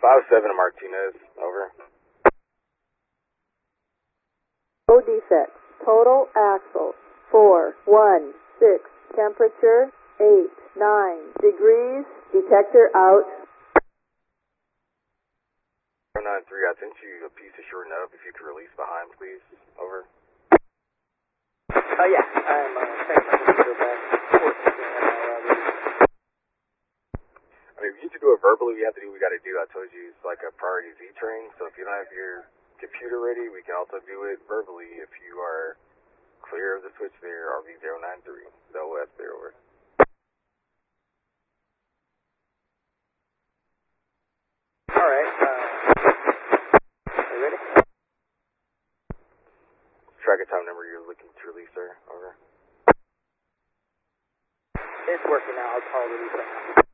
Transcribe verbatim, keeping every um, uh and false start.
five seven to Martinez, over. No defects. Total axle, four one six. Temperature, eight nine degrees. Detector out. zero nine three, I sent you a piece of short nub. If you could release behind, please. Over. Oh, yeah. I'm uh, checking my computer back. I mean, we need to do it verbally. We have to do what we got to do. I told you it's like a priority Z train, so if you don't have your computer ready, we can also do it verbally if you are clear of the switch there, R V zero nine three. So that's clear, over. All right. Uh, are you ready? Track a time number you're looking to release, sir. Over. It's working now. I'll call release right now.